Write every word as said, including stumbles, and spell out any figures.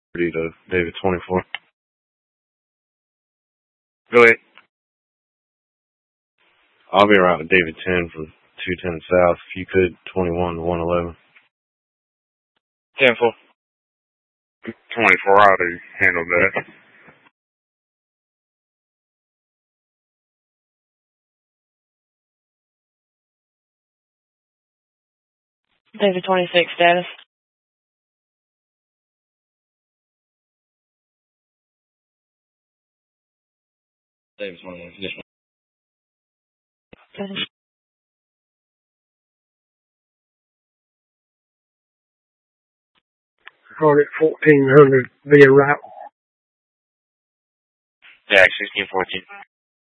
to David twenty-four. Go ahead. I'll be around with David ten from two ten South. If you could, twenty-one to one eleven. ten four. twenty-four, I already handled that. David twenty-six status. David twenty-one conditional. Finish. Hornet fourteen hundred via route. Jack sixteen fourteen.